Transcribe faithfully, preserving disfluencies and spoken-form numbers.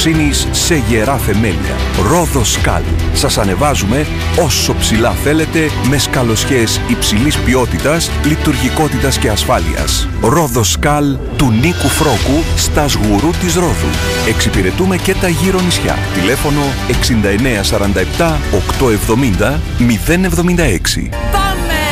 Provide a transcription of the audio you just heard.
εμπιστοσύνης σε γερά θεμέλια. Ρόδοσκάλ. Σας ανεβάζουμε όσο ψηλά θέλετε με σκαλοσιές υψηλής ποιότητας, λειτουργικότητας και ασφάλειας. Ρόδοσκάλ του Νίκου Φρόκου στα Σγουρού της Ρόδου. Εξυπηρετούμε και τα γύρω νησιά. Τηλέφωνο εξήντα εννέα σαράντα επτά οκτακόσια εβδομήντα μηδέν εβδομήντα έξι.